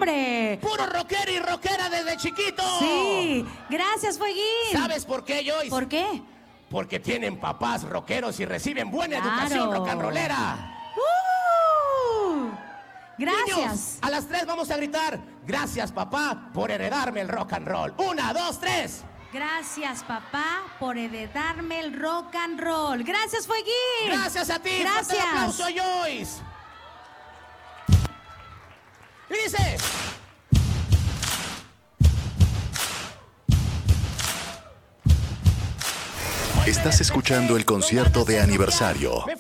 hombre. Puro rockero y rockera desde chiquito. Sí, gracias, Fueguín. ¿Sabes por qué, Joyce? ¿Por qué? Porque tienen papás rockeros y reciben buena Claro. educación rock and rollera. Gracias. Niños, a las 3 vamos a gritar: gracias, papá, por heredarme el rock and roll. 1, 2, 3. Gracias, papá, por heredarme el rock and roll. Gracias, Fueguín. Gracias a ti. Gracias. Fuerte el aplauso, Joyce. Y dice: Estás escuchando el concierto de aniversario